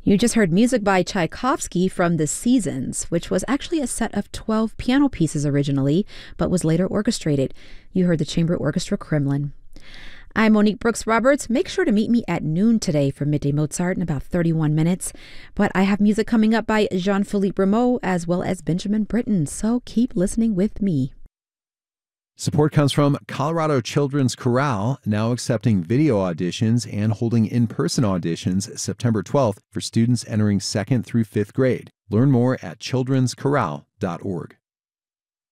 You just heard music by Tchaikovsky from The Seasons, which was actually a set of 12 piano pieces originally, but was later orchestrated. You heard the Chamber Orchestra Kremlin. I'm Monique Brooks Roberts. Make sure to meet me at noon today for Midday Mozart in about 31 minutes. But I have music coming up by Jean-Philippe Rameau as well as Benjamin Britten, so keep listening with me. Support comes from Colorado Children's Chorale, now accepting video auditions and holding in-person auditions September 12th for students entering 2nd through 5th grade. Learn more at childrenschorale.org.